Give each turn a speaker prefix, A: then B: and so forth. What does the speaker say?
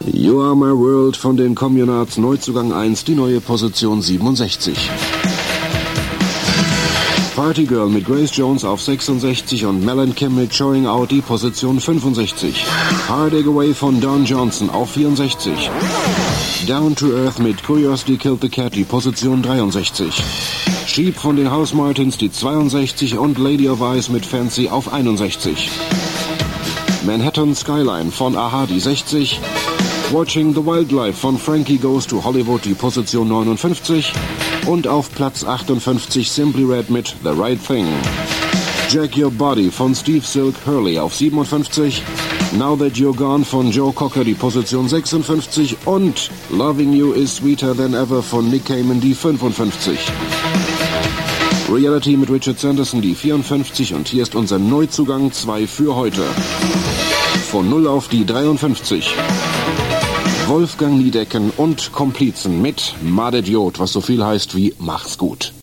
A: You Are My World von den Communards, Neuzugang 1, die neue Position 67. Party Girl mit Grace Jones auf 66 und Mel & Kim mit Showing Out, die Position 65. Hard Egg Away von Don Johnson auf 64. Down to Earth mit Curiosity Killed the Cat, die Position 63. Sheep von den House Martins, die 62 und Lady of Ice mit Fancy auf 61. Manhattan Skyline von Aha, die 60. Watching the Wildlife von Frankie Goes to Hollywood, die Position 59. Und auf Platz 58 Simply Red mit The Right Thing. Jack Your Body von Steve Silk Hurley auf 57. Now That You're Gone von Joe Cocker, die Position 56. Und Loving You Is Sweeter Than Ever von Nick Cayman, die 55. Reality mit Richard Sanderson, die 54. Und hier ist unser Neuzugang 2 für heute. Von 0 auf die 53. Wolfgang Niedecken und Komplizen mit Madidiot, was so viel heißt wie Mach's gut.